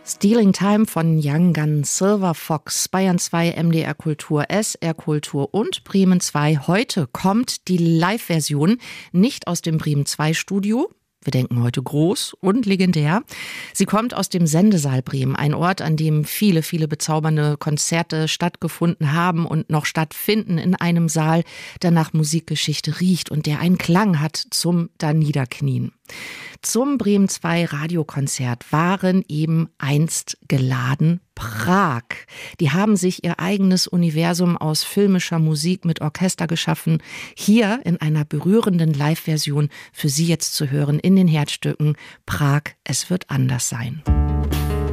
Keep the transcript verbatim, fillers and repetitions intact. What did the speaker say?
Stealing Time von Young Gun, Silver Fox, Bayern zwei, M D R Kultur, S R Kultur und Bremen zwei. Heute kommt die Live-Version nicht aus dem Bremen zwei Studio. Wir denken heute groß und legendär. Sie kommt aus dem Sendesaal Bremen, ein Ort, an dem viele, viele bezaubernde Konzerte stattgefunden haben und noch stattfinden, in einem Saal, der nach Musikgeschichte riecht und der einen Klang hat zum Daniederknien. Zum Bremen zwei Radiokonzert waren eben einst geladen Prag. Die haben sich ihr eigenes Universum aus filmischer Musik mit Orchester geschaffen. Hier in einer berührenden Live-Version für Sie jetzt zu hören in den Herzstücken Prag, es wird anders sein.